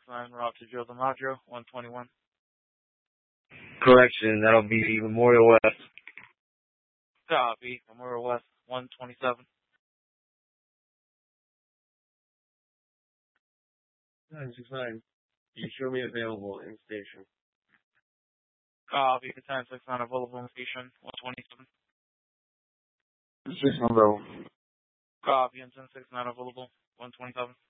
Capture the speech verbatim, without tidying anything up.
nine, route to Joe DiMaggio, one twenty-one. Correction, that'll be Memorial West. Copy, Memorial West, one twenty-seven. nine six nine. You show me available in station. Copy, ten six nine available in station, one twenty-seven. six nine available. Copy, and ten six nine available, one twenty-seven.